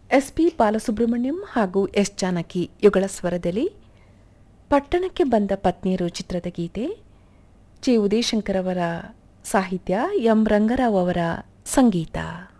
SP. Balasubrahmanyam ಹಾಗೂ S. Janaki ಯುಗಳ ಸ್ವರದಲ್ಲಿ ಪಟ್ಟಣಕ್ಕೆ ಬಂದ ಪತ್ನಿಯರು ಚಿತ್ರದ ಗೀತೆ. ಜಿ. ಉದಯಶಂಕರ್ ಅವರ ಸಾಹಿತ್ಯ, ಎಂ. ರಂಗರಾವ್ ಅವರ ಸಂಗೀತ.